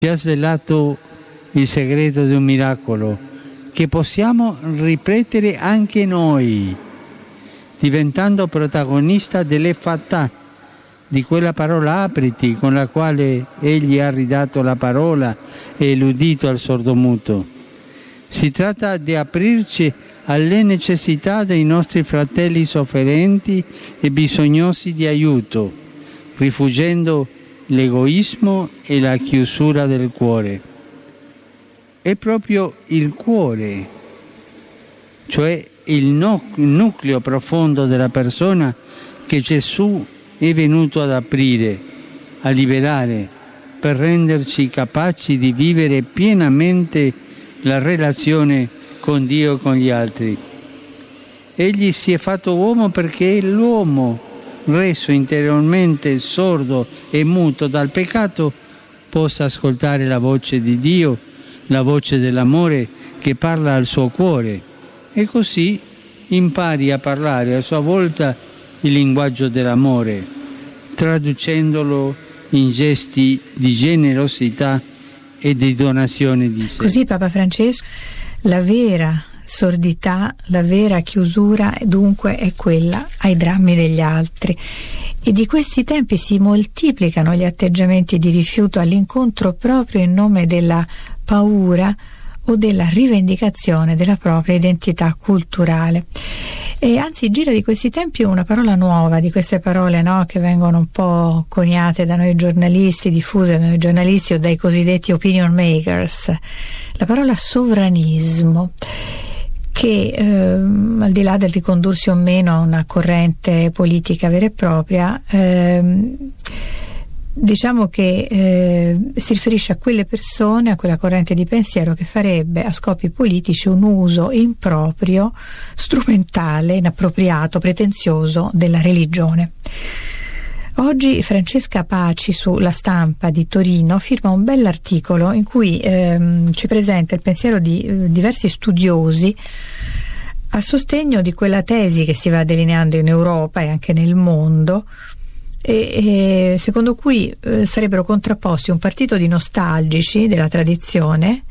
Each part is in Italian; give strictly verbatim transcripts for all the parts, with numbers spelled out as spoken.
ci ha svelato il segreto di un miracolo che possiamo ripetere anche noi, diventando protagonista delle fatà, di quella parola apriti con la quale egli ha ridato la parola e l'udito al sordomuto. Si tratta di aprirci alle necessità dei nostri fratelli sofferenti e bisognosi di aiuto, rifuggendo l'egoismo e la chiusura del cuore. È proprio il cuore, cioè il nucleo profondo della persona, che Gesù è venuto ad aprire, a liberare, per renderci capaci di vivere pienamente la relazione con Dio e con gli altri. Egli si è fatto uomo perché l'uomo, reso interiormente sordo e muto dal peccato, possa ascoltare la voce di Dio, la voce dell'amore che parla al suo cuore, e così impari a parlare a sua volta il linguaggio dell'amore, traducendolo in gesti di generosità e di donazione di sé. Così Papa Francesco, la vera sordità, la vera chiusura dunque è quella ai drammi degli altri, e di questi tempi si moltiplicano gli atteggiamenti di rifiuto all'incontro proprio in nome della paura o della rivendicazione della propria identità culturale. E anzi gira di questi tempi una parola nuova, di queste parole, no, che vengono un po' coniate da noi giornalisti, diffuse da noi giornalisti o dai cosiddetti opinion makers, la parola sovranismo, che eh, al di là del ricondursi o meno a una corrente politica vera e propria, eh, diciamo che eh, si riferisce a quelle persone, a quella corrente di pensiero che farebbe a scopi politici un uso improprio, strumentale, inappropriato, pretenzioso della religione. Oggi Francesca Paci su La Stampa di Torino firma un bell'articolo in cui ehm, ci presenta il pensiero di eh, diversi studiosi a sostegno di quella tesi che si va delineando in Europa e anche nel mondo, e, e secondo cui eh, sarebbero contrapposti un partito di nostalgici della tradizione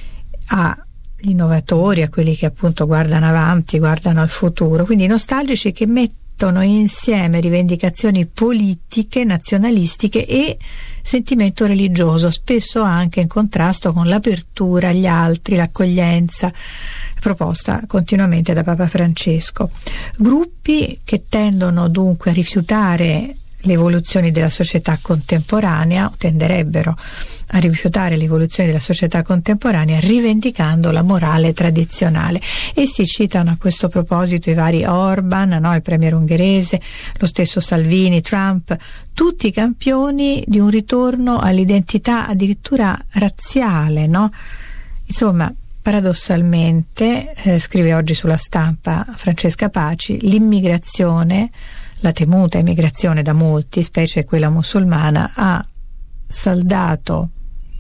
agli innovatori, a quelli che appunto guardano avanti, guardano al futuro, quindi nostalgici che mettono insieme rivendicazioni politiche, nazionalistiche e sentimento religioso, spesso anche in contrasto con l'apertura agli altri, l'accoglienza proposta continuamente da Papa Francesco. Gruppi che tendono dunque a rifiutare le evoluzioni della società contemporanea, o tenderebbero a rifiutare le evoluzioni della società contemporanea rivendicando la morale tradizionale. E si citano a questo proposito i vari Orban, no, il premier ungherese, lo stesso Salvini, Trump, tutti campioni di un ritorno all'identità addirittura razziale, no? Insomma, paradossalmente, eh, scrive oggi sulla Stampa Francesca Paci, l'immigrazione, la temuta immigrazione da molti, specie quella musulmana, ha saldato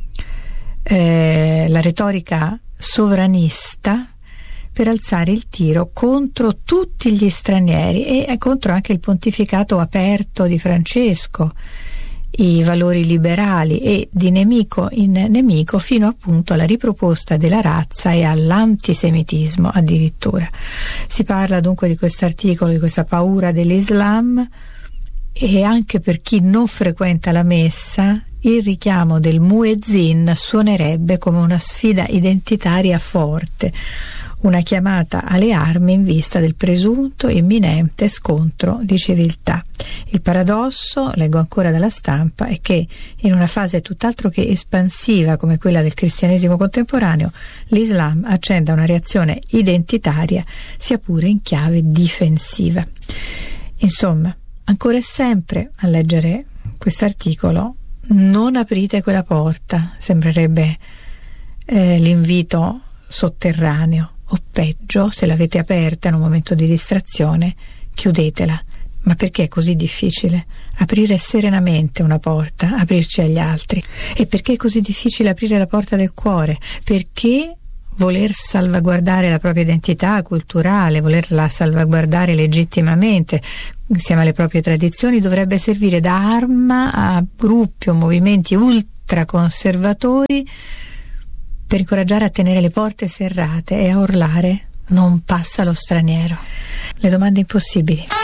eh, la retorica sovranista per alzare il tiro contro tutti gli stranieri e contro anche il pontificato aperto di Francesco, i valori liberali, e di nemico in nemico fino appunto alla riproposta della razza e all'antisemitismo addirittura. Si parla dunque di quest'articolo, di questa paura dell'Islam, e anche per chi non frequenta la messa il richiamo del muezzin suonerebbe come una sfida identitaria forte, una chiamata alle armi in vista del presunto imminente scontro di civiltà. Il paradosso, leggo ancora dalla Stampa, è che in una fase tutt'altro che espansiva come quella del cristianesimo contemporaneo, l'Islam accenda una reazione identitaria, sia pure in chiave difensiva. Insomma, ancora e sempre a leggere quest'articolo, non aprite quella porta, sembrerebbe eh, l'invito sotterraneo, o peggio, se l'avete aperta in un momento di distrazione, chiudetela. Ma perché è così difficile aprire serenamente una porta, aprirci agli altri? E perché è così difficile aprire la porta del cuore? Perché voler salvaguardare la propria identità culturale, volerla salvaguardare legittimamente insieme alle proprie tradizioni, dovrebbe servire da arma a gruppi o movimenti ultra ultraconservatori, per incoraggiare a tenere le porte serrate e a urlare: non passa lo straniero. Le domande impossibili.